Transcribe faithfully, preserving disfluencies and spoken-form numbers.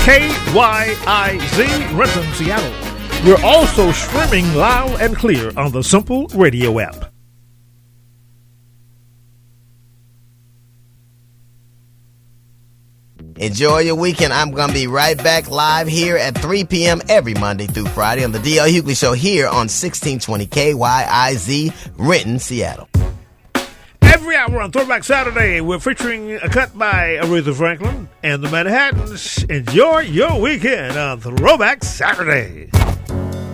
K Y I Z, Renton, Seattle. We're also streaming loud and clear on the Simple Radio app. Enjoy your weekend. I'm going to be right back live here at three p.m. every Monday through Friday on the D L. Hughley Show here on sixteen twenty K Y I Z, Renton, Seattle. Every hour on Throwback Saturday, we're featuring a cut by Aretha Franklin and the Manhattans. Enjoy your weekend on Throwback Saturday.